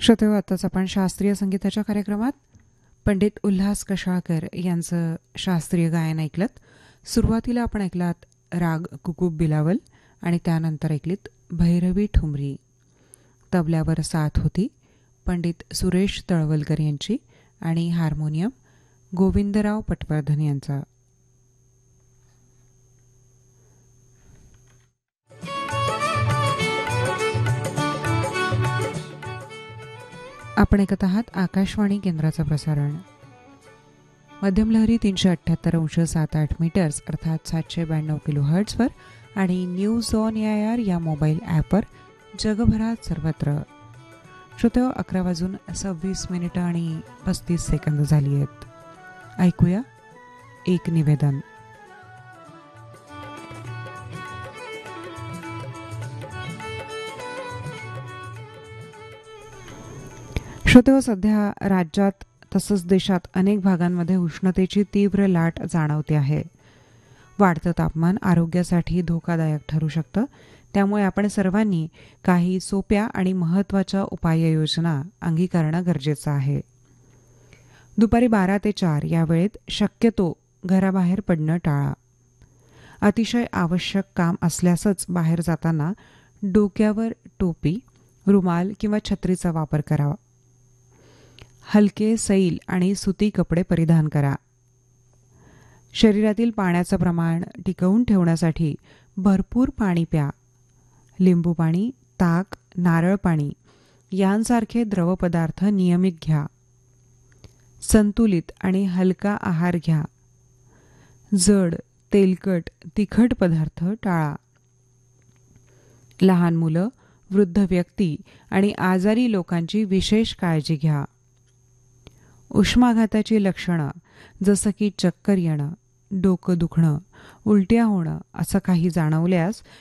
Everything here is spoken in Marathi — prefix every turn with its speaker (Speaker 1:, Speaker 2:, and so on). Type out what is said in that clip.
Speaker 1: श्रोतेहो, आताच आपण शास्त्रीय संगीताच्या कार्यक्रमात पंडित उल्हास कशाळकर यांचं शास्त्रीय गायन ऐकलत. सुरुवातीला आपण ऐकलात राग कुकुब बिलावल आणि त्यानंतर ऐकलीत भैरवी ठुमरी. तबल्यावर साथ होती पंडित सुरेश तळवलकर यांची आणि हार्मोनियम गोविंदराव पटवर्धन यांचा. आपण ऐकत आहात आकाशवाणी केंद्राचं प्रसारण. मध्यमलहरी 378.78 मीटर्स अर्थात 792 किलोहर्ट्झवर आणि न्यूज ऑन AIR या मोबाईल ॲपवर जगभरात सर्वत्र. श्रोतेहो, 11:26 आणि 35 सेकंद झाली आहेत. ऐकूया एक निवेदन. श्रोतेहो, सध्या राज्यात तसंच देशात अनेक भागांमध्ये उष्णतेची तीव्र लाट जाणवते आहे. वाढतं तापमान आरोग्यासाठी धोकादायक ठरू शकतं. त्यामुळे आपण सर्वांनी काही सोप्या आणि महत्त्वाच्या उपाययोजना अंगीकारणं गरजेचं आहे. दुपारी 12 ते 4 या वेळेत शक्यतो घराबाहेर पडणं टाळा. अतिशय आवश्यक काम असल्यासच बाहेर जाताना डोक्यावर टोपी, रुमाल किंवा छत्रीचा वापर करावा. हलके सैल आणि सुती कपडे परिधान करा. शरीरातील पाण्याचं प्रमाण टिकवून ठेवण्यासाठी भरपूर पाणी प्या. लिंबू पाणी, ताक, नारळ पाणी यांसारखे द्रवपदार्थ नियमित घ्या. संतुलित आणि हलका आहार घ्या. जड, तेलकट, तिखट पदार्थ टाळा. लहान मुलं, वृद्ध व्यक्ती आणि आजारी लोकांची विशेष काळजी घ्या. उष्माघाताची लक्षणं जसं की चक्कर येणं, डोकं दुखणं, उलट्या होणं असं काही जाणवल्यास